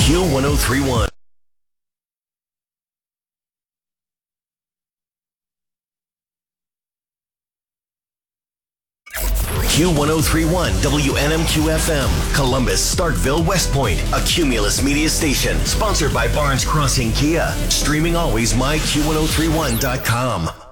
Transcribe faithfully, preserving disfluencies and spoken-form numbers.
Q one oh three point one. Q one oh three point one W N M Q F M, Columbus, Starkville, West Point, a Cumulus media station, sponsored by Barnes Crossing Kia. Streaming always, my Q one oh three one dot com.